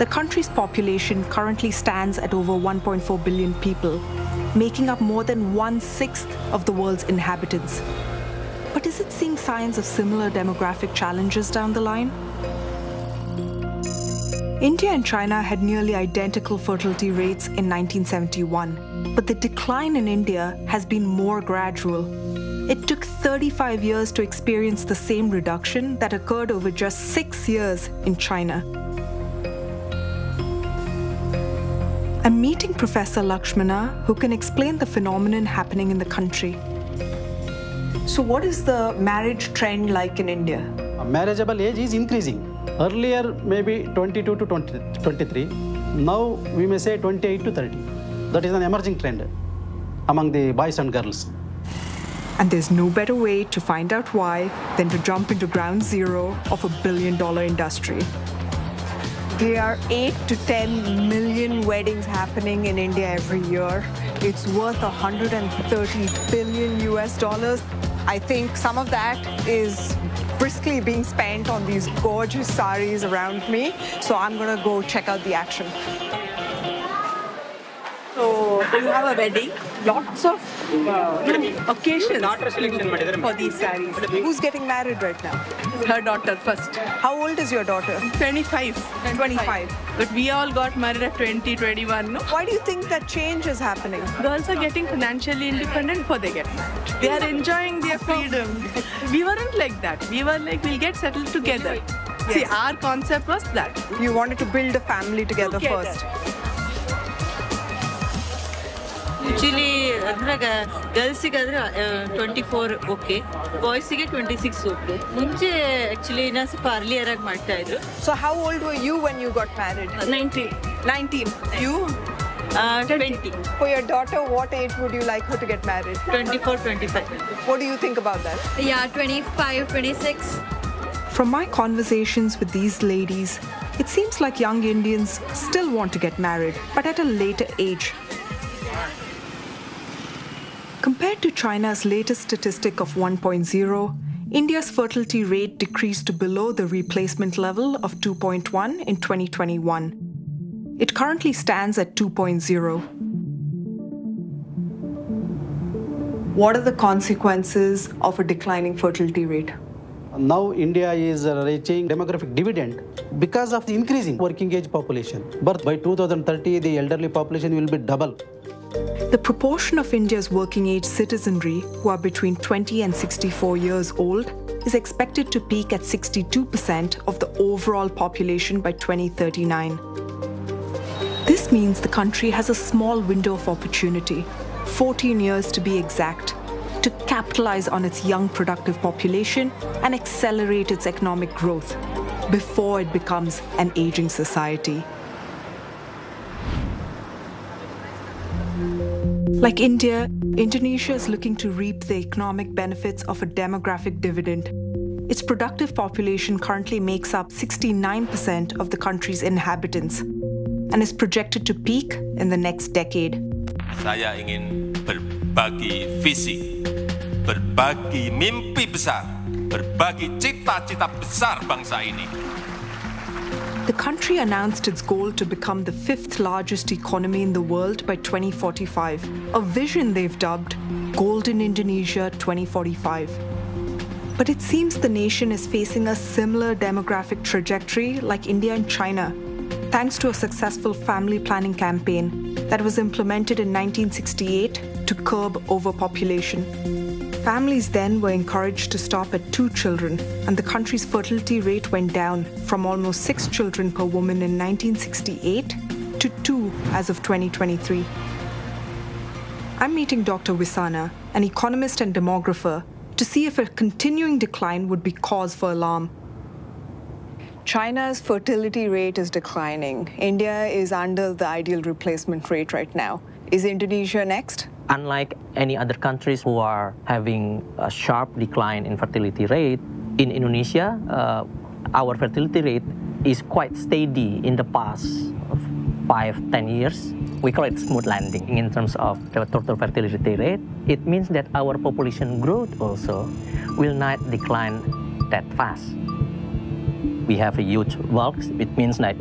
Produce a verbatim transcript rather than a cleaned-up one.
The country's population currently stands at over one point four billion people, making up more than one-sixth of the world's inhabitants. But is it seeing signs of similar demographic challenges down the line? India and China had nearly identical fertility rates in nineteen seventy-one, but the decline in India has been more gradual. It took thirty-five years to experience the same reduction that occurred over just six years in China. I'm meeting Professor Lakshmana, who can explain the phenomenon happening in the country. So what is the marriage trend like in India? A marriageable age is increasing. Earlier, maybe twenty-two to twenty, twenty-three. Now, we may say twenty-eight to thirty. That is an emerging trend among the boys and girls. And there's no better way to find out why than to jump into ground zero of a billion-dollar industry. There are eight to ten million weddings happening in India every year. It's worth one hundred thirty billion U S dollars. I think some of that is briskly being spent on these gorgeous saris around me. So I'm going to go check out the action. So you have a wedding, lots of uh, occasions for these saris. Who's getting married right now? Her daughter first. How old is your daughter? twenty-five. twenty-five. But we all got married at twenty, twenty-one, no? Why do you think that change is happening? Girls are getting financially independent before they get married. They are enjoying their freedom. We weren't like that. We were like, we'll get settled together. Yes. See, our concept was that. You wanted to build a family together, together. first. Actually, girls twenty-four okay, boys twenty-six okay. Munche actually na earlier ag ಮಾಡ್ತಾ ಇದ್ರು. So how old were you when you got married? nineteen. nineteen. You? Uh, twenty. For your daughter, what age would you like her to get married? twenty-four, twenty-five. What do you think about that? Yeah, twenty-five, twenty-six. From my conversations with these ladies, it seems like young Indians still want to get married, but at a later age. Compared to China's latest statistic of one point zero, India's fertility rate decreased to below the replacement level of two point one in twenty twenty-one. It currently stands at two point zero. What are the consequences of a declining fertility rate? Now India is reaching demographic dividend because of the increasing working age population. But by two thousand thirty, the elderly population will be double. The proportion of India's working age citizenry who are between twenty and sixty-four years old is expected to peak at sixty-two percent of the overall population by twenty thirty-nine. This means the country has a small window of opportunity, fourteen years to be exact, to capitalize on its young productive population and accelerate its economic growth before it becomes an aging society. Like India, Indonesia is looking to reap the economic benefits of a demographic dividend. Its productive population currently makes up sixty-nine percent of the country's inhabitants and is projected to peak in the next decade. Saya ingin berbagi visi, berbagi mimpi besar, berbagi cita-cita besar bangsa ini. The country announced its goal to become the fifth largest economy in the world by twenty forty-five, a vision they've dubbed Golden Indonesia twenty forty-five. But it seems the nation is facing a similar demographic trajectory like India and China, thanks to a successful family planning campaign that was implemented in nineteen sixty-eight to curb overpopulation. Families then were encouraged to stop at two children, and the country's fertility rate went down from almost six children per woman in nineteen sixty-eight to two as of twenty twenty-three. I'm meeting Doctor Visana, an economist and demographer, to see if a continuing decline would be cause for alarm. China's fertility rate is declining. India is under the ideal replacement rate right now. Is Indonesia next? Unlike any other countries who are having a sharp decline in fertility rate, in Indonesia, uh, our fertility rate is quite steady in the past five, ten years. We call it smooth landing in terms of the total fertility rate. It means that our population growth also will not decline that fast. We have a huge bulk. It means that